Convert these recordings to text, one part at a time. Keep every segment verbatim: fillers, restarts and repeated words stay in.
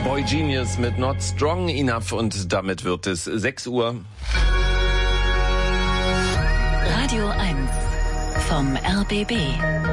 Boy Genius mit Not Strong Enough und damit wird es sechs Uhr. Radio eins vom R B B.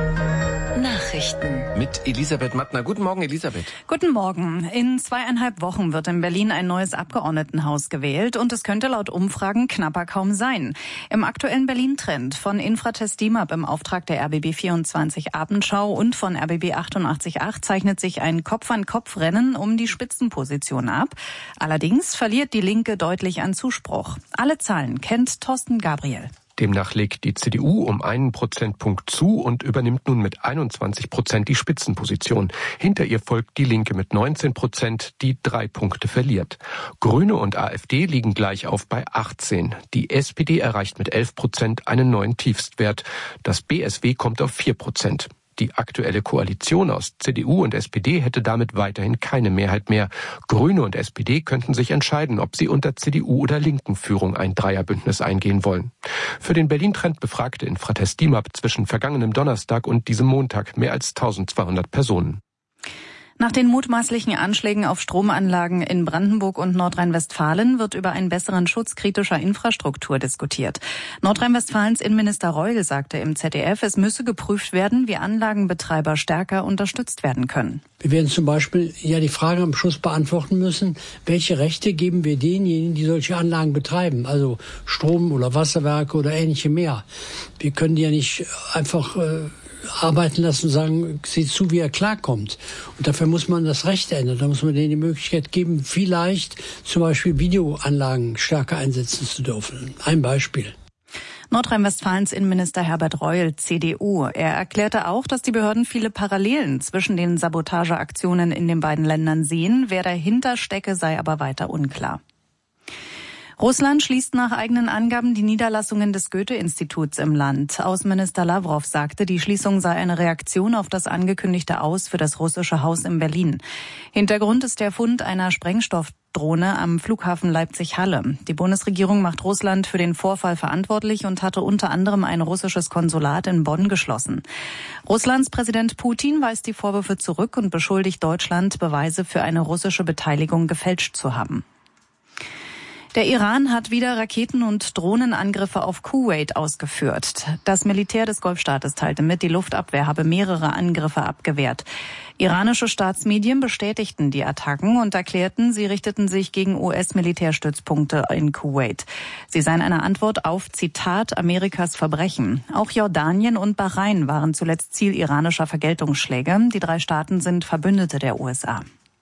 Nachrichten. Mit Elisabeth Mattner. Guten Morgen, Elisabeth. Guten Morgen. In zweieinhalb Wochen wird in Berlin ein neues Abgeordnetenhaus gewählt und es könnte laut Umfragen knapper kaum sein. Im aktuellen Berlin-Trend von Infratest D I M A P im Auftrag der R B B vierundzwanzig Abendschau und von R B B achtundachtzig Komma acht zeichnet sich ein Kopf-an-Kopf-Rennen um die Spitzenposition ab. Allerdings verliert die Linke deutlich an Zuspruch. Alle Zahlen kennt Thorsten Gabriel. Demnach legt die C D U um einen Prozentpunkt zu und übernimmt nun mit einundzwanzig Prozent die Spitzenposition. Hinter ihr folgt die Linke mit neunzehn Prozent, die drei Punkte verliert. Grüne und AfD liegen gleich auf bei achtzehn. Die S P D erreicht mit elf Prozent einen neuen Tiefstwert. Das B S W kommt auf vier Prozent. Die aktuelle Koalition aus C D U und S P D hätte damit weiterhin keine Mehrheit mehr. Grüne und S P D könnten sich entscheiden, ob sie unter C D U oder linken Führung ein Dreierbündnis eingehen wollen. Für den Berlin-Trend befragte Infratest D I M A P zwischen vergangenem Donnerstag und diesem Montag mehr als eintausendzweihundert Personen. Nach den mutmaßlichen Anschlägen auf Stromanlagen in Brandenburg und Nordrhein-Westfalen wird über einen besseren Schutz kritischer Infrastruktur diskutiert. Nordrhein-Westfalens Innenminister Reul sagte im Z D F, es müsse geprüft werden, wie Anlagenbetreiber stärker unterstützt werden können. Wir werden zum Beispiel ja die Frage am Schluss beantworten müssen, welche Rechte geben wir denjenigen, die solche Anlagen betreiben, also Strom- oder Wasserwerke oder ähnliche mehr. Wir können die ja nicht einfach äh, arbeiten lassen und sagen, sieh zu, wie er klarkommt. Und dafür muss man das Recht ändern. Da muss man denen die Möglichkeit geben, vielleicht zum Beispiel Videoanlagen stärker einsetzen zu dürfen. Ein Beispiel. Nordrhein-Westfalens Innenminister Herbert Reul, C D U. Er erklärte auch, dass die Behörden viele Parallelen zwischen den Sabotageaktionen in den beiden Ländern sehen. Wer dahinter stecke, sei aber weiter unklar. Russland schließt nach eigenen Angaben die Niederlassungen des Goethe-Instituts im Land. Außenminister Lawrow sagte, die Schließung sei eine Reaktion auf das angekündigte Aus für das russische Haus in Berlin. Hintergrund ist der Fund einer Sprengstoffdrohne am Flughafen Leipzig-Halle. Die Bundesregierung macht Russland für den Vorfall verantwortlich und hatte unter anderem ein russisches Konsulat in Bonn geschlossen. Russlands Präsident Putin weist die Vorwürfe zurück und beschuldigt Deutschland, Beweise für eine russische Beteiligung gefälscht zu haben. Der Iran hat wieder Raketen- und Drohnenangriffe auf Kuwait ausgeführt. Das Militär des Golfstaates teilte mit, die Luftabwehr habe mehrere Angriffe abgewehrt. Iranische Staatsmedien bestätigten die Attacken und erklärten, sie richteten sich gegen U S-Militärstützpunkte in Kuwait. Sie seien eine Antwort auf, Zitat, Amerikas Verbrechen. Auch Jordanien und Bahrain waren zuletzt Ziel iranischer Vergeltungsschläge. Die drei Staaten sind Verbündete der U S A.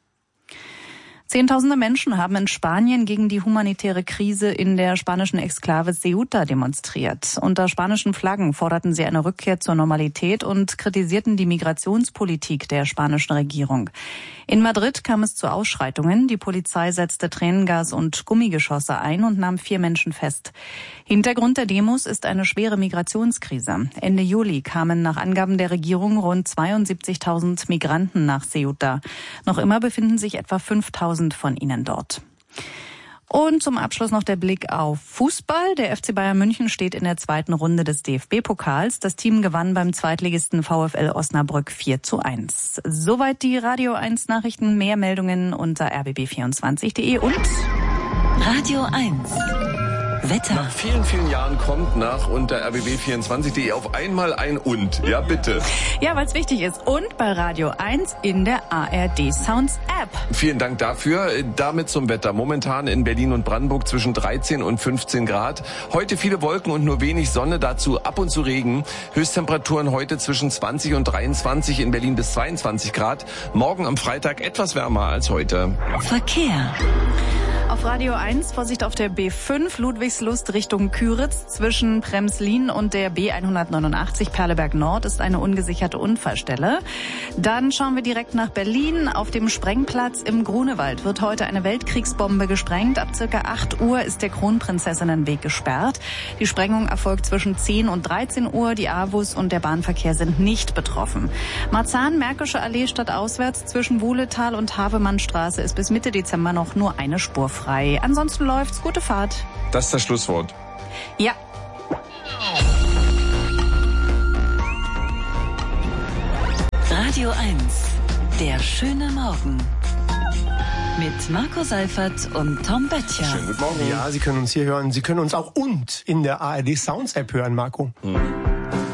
Zehntausende Menschen haben in Spanien gegen die humanitäre Krise in der spanischen Exklave Ceuta demonstriert. Unter spanischen Flaggen forderten sie eine Rückkehr zur Normalität und kritisierten die Migrationspolitik der spanischen Regierung. In Madrid kam es zu Ausschreitungen. Die Polizei setzte Tränengas und Gummigeschosse ein und nahm vier Menschen fest. Hintergrund der Demos ist eine schwere Migrationskrise. Ende Juli kamen nach Angaben der Regierung rund zweiundsiebzigtausend Migranten nach Ceuta. Noch immer befinden sich etwa fünftausend von ihnen dort. Und zum Abschluss noch der Blick auf Fußball. Der F C Bayern München steht in der zweiten Runde des D F B-Pokals. Das Team gewann beim Zweitligisten VfL Osnabrück vier zu eins. Soweit die Radio eins Nachrichten. Mehr Meldungen unter r b b vierundzwanzig punkt d e und Radio eins. Wetter. Nach vielen, vielen Jahren kommt nach unter r b b vierundzwanzig punkt d e auf einmal ein Und. Ja, bitte. Ja, weil es wichtig ist. Und bei Radio eins in der A R D Sounds App. Vielen Dank dafür. Damit zum Wetter. Momentan in Berlin und Brandenburg zwischen dreizehn und fünfzehn Grad. Heute viele Wolken und nur wenig Sonne, dazu ab und zu Regen. Höchsttemperaturen heute zwischen zwanzig und dreiundzwanzig, in Berlin bis zweiundzwanzig Grad. Morgen am Freitag etwas wärmer als heute. Verkehr. Auf Radio eins, Vorsicht auf der B fünf, Ludwigslust Richtung Küritz. Zwischen Premslin und der B hundertneunundachtzig Perleberg Nord ist eine ungesicherte Unfallstelle. Dann schauen wir direkt nach Berlin. Auf dem Sprengplatz im Grunewald wird heute eine Weltkriegsbombe gesprengt. Ab circa acht Uhr ist der Kronprinzessinnenweg gesperrt. Die Sprengung erfolgt zwischen zehn und dreizehn Uhr. Die A W U S und der Bahnverkehr sind nicht betroffen. Marzahn, Märkische Allee stadtauswärts zwischen Wuhletal und Havemannstraße ist bis Mitte Dezember noch nur eine Spur frei. Ansonsten läuft's. Gute Fahrt. Das ist das Schlusswort. Ja. Radio eins. Der schöne Morgen. Mit Marco Seifert und Tom Böttcher. Schönen guten Morgen. Ja, Sie können uns hier hören. Sie können uns auch und in der A R D Sounds App hören, Marco. Mhm.